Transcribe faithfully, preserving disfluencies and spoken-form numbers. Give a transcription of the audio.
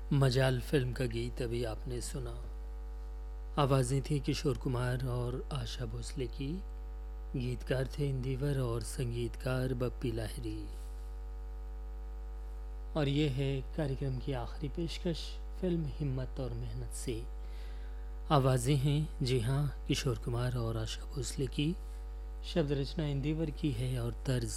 मजाल फिल्म का गीत अभी आपने सुना। आवाज़ें थी किशोर कुमार और आशा भोसले की। गीतकार थे इंदिवर और संगीतकार बप्पी लाहिरी। और ये है कार्यक्रम की आखिरी पेशकश फिल्म हिम्मत और मेहनत से। आवाज़ें हैं जी हाँ किशोर कुमार और आशा भोसले की। शब्द रचना इंदिवर की है और तर्ज